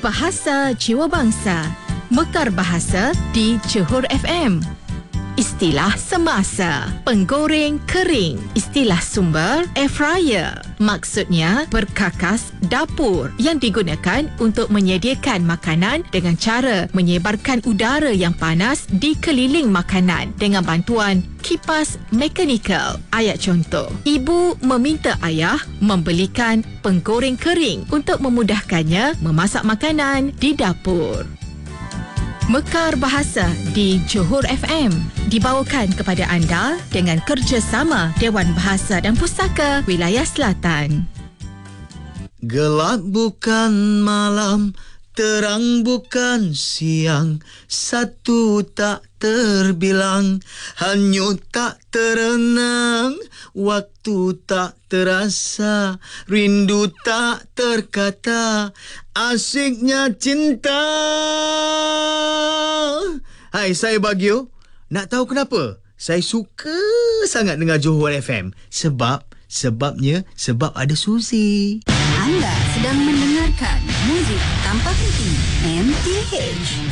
Bahasa Jiwa Bangsa. Mekar Bahasa di Johor FM. Istilah semasa, penggoreng kering. Istilah sumber, air fryer. Maksudnya, perkakas dapur yang digunakan untuk menyediakan makanan dengan cara menyebarkan udara yang panas di keliling makanan dengan bantuan kipas mekanikal. Ayat contoh, ibu meminta ayah membelikan penggoreng kering untuk memudahkannya memasak makanan di dapur. Mekar Bahasa di Johor FM dibawakan kepada anda dengan kerjasama Dewan Bahasa dan Pustaka Wilayah Selatan. Gelap bukan malam, terang bukan siang, satu tak terbilang, hanyut tak terenang, waktu tak terasa, rindu tak terkata, asyiknya cinta. Hai, saya Bagio. Nak tahu kenapa? Saya suka sangat dengar Johor FM. Sebabnya ada Suzy. Anda sedang mendengarkan muzik tanpa henti MTH.